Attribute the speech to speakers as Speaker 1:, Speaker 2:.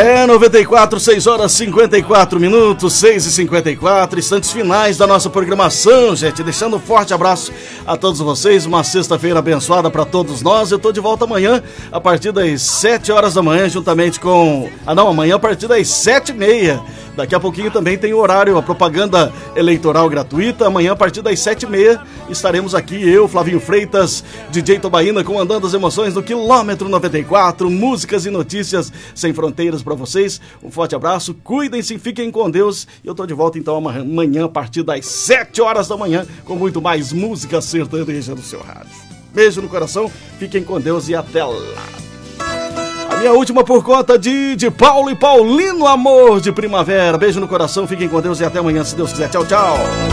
Speaker 1: 94, 6 horas 54 minutos, 6h54, instantes finais da nossa programação, gente. Deixando um forte abraço a todos vocês. Uma sexta-feira abençoada para todos nós. Eu tô de volta amanhã, a partir das 7 horas da manhã, juntamente com... amanhã a partir das 7h30. Daqui a pouquinho também tem o horário, a propaganda eleitoral gratuita. Amanhã, a partir das 7h30, estaremos aqui, eu, Flavinho Freitas, DJ Tobaína, comandando as emoções do quilômetro 94, músicas e notícias sem fronteiras para vocês. Um forte abraço, cuidem-se, fiquem com Deus. E eu tô de volta então amanhã, a partir das 7 horas da manhã, com muito mais música sertaneja no seu rádio. Beijo no coração, fiquem com Deus e até lá. Minha última por conta de Paulo e Paulino, Amor de Primavera. Beijo no coração, fiquem com Deus e até amanhã, se Deus quiser. Tchau, tchau.